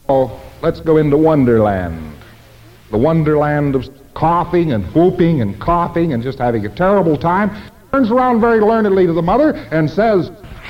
Oh, let's go into Wonderland. The Wonderland of coughing and whooping and coughing and just having a terrible time. Turns around very learnedly to the mother and says,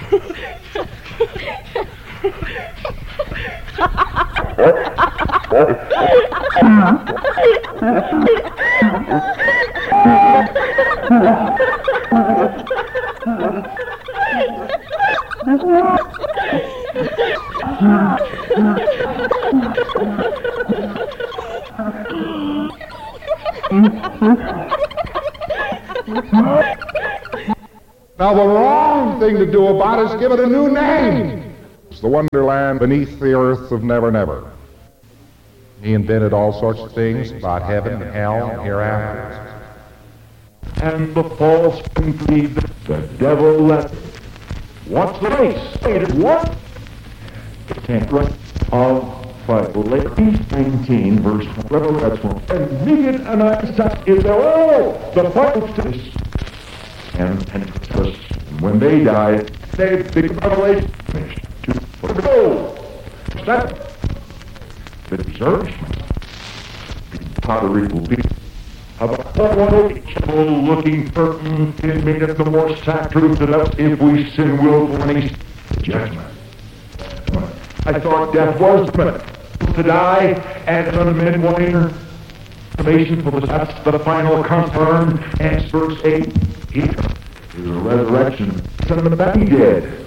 now the wrong thing to do about it is give it a new name. It's the Wonderland beneath the earth of Never Never. He invented all sorts of things about heaven and hell and hereafter. And the false believe the devil left. What's the race? It is what? The tenth right of Philippians 19, verse 1. That's one. And needed an access is the final this. And when they died, they big revelation finished. To go. That the discouragement. The pottery will be of a poor looking curtain in made of the more truth that us if we sin willfully judgment. I thought death was to die, and son of men wanting information for that's the final confirmed, and verse 8, the resurrection, son of the back dead.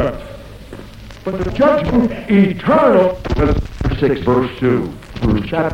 But the judgment eternal, 6 verse 2, through chapter